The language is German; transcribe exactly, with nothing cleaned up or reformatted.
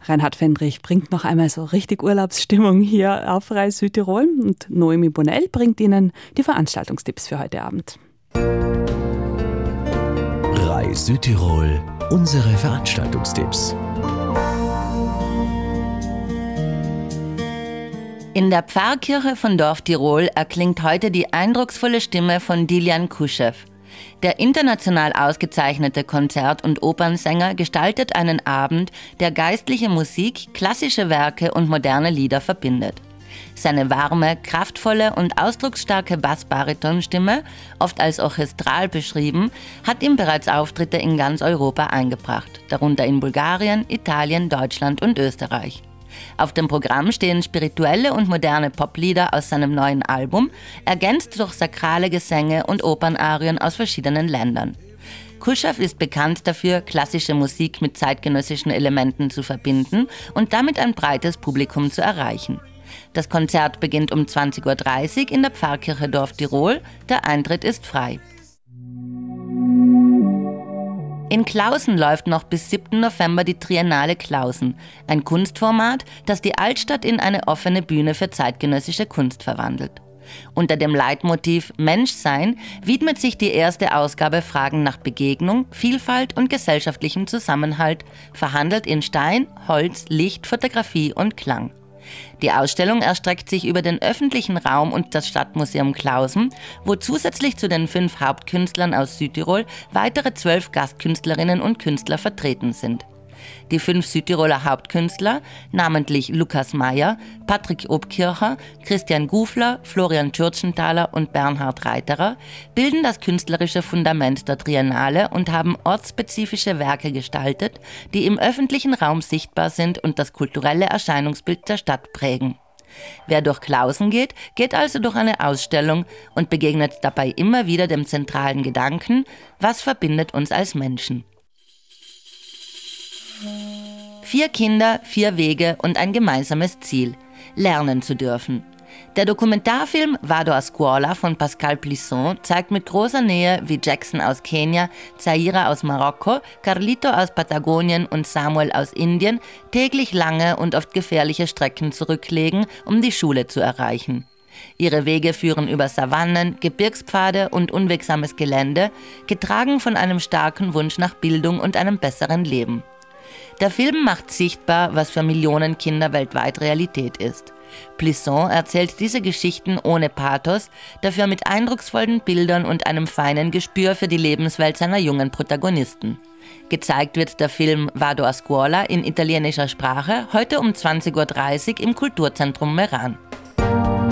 Reinhard Fendrich bringt noch einmal so richtig Urlaubsstimmung hier auf Reis Südtirol und Noemi Bonell bringt Ihnen die Veranstaltungstipps für heute Abend. Reis Südtirol, unsere Veranstaltungstipps. In der Pfarrkirche von Dorf Tirol erklingt heute die eindrucksvolle Stimme von Dilian Kuschew. Der international ausgezeichnete Konzert- und Opernsänger gestaltet einen Abend, der geistliche Musik, klassische Werke und moderne Lieder verbindet. Seine warme, kraftvolle und ausdrucksstarke Bass-Bariton-Stimme, oft als orchestral beschrieben, hat ihm bereits Auftritte in ganz Europa eingebracht, darunter in Bulgarien, Italien, Deutschland und Österreich. Auf dem Programm stehen spirituelle und moderne Poplieder aus seinem neuen Album, ergänzt durch sakrale Gesänge und Opernarien aus verschiedenen Ländern. Kuschew ist bekannt dafür, klassische Musik mit zeitgenössischen Elementen zu verbinden und damit ein breites Publikum zu erreichen. Das Konzert beginnt um zwanzig Uhr dreißig in der Pfarrkirche Dorf Tirol. Der Eintritt ist frei. In Klausen läuft noch bis siebten November die Triennale Klausen, ein Kunstformat, das die Altstadt in eine offene Bühne für zeitgenössische Kunst verwandelt. Unter dem Leitmotiv Menschsein widmet sich die erste Ausgabe Fragen nach Begegnung, Vielfalt und gesellschaftlichem Zusammenhalt, verhandelt in Stein, Holz, Licht, Fotografie und Klang. Die Ausstellung erstreckt sich über den öffentlichen Raum und das Stadtmuseum Klausen, wo zusätzlich zu den fünf Hauptkünstlern aus Südtirol weitere zwölf Gastkünstlerinnen und Künstler vertreten sind. Die fünf Südtiroler Hauptkünstler, namentlich Lukas Meyer, Patrick Obkircher, Christian Gufler, Florian Tschurtschenthaler und Bernhard Reiterer, bilden das künstlerische Fundament der Triennale und haben ortsspezifische Werke gestaltet, die im öffentlichen Raum sichtbar sind und das kulturelle Erscheinungsbild der Stadt prägen. Wer durch Klausen geht, geht also durch eine Ausstellung und begegnet dabei immer wieder dem zentralen Gedanken: Was verbindet uns als Menschen? Vier Kinder, vier Wege und ein gemeinsames Ziel: lernen zu dürfen. Der Dokumentarfilm Vado a Scuola von Pascal Plisson zeigt mit großer Nähe, wie Jackson aus Kenia, Zaira aus Marokko, Carlito aus Patagonien und Samuel aus Indien täglich lange und oft gefährliche Strecken zurücklegen, um die Schule zu erreichen. Ihre Wege führen über Savannen, Gebirgspfade und unwegsames Gelände, getragen von einem starken Wunsch nach Bildung und einem besseren Leben. Der Film macht sichtbar, was für Millionen Kinder weltweit Realität ist. Plisson erzählt diese Geschichten ohne Pathos, dafür mit eindrucksvollen Bildern und einem feinen Gespür für die Lebenswelt seiner jungen Protagonisten. Gezeigt wird der Film Vado a Scuola in italienischer Sprache heute um zwanzig Uhr dreißig im Kulturzentrum Meran.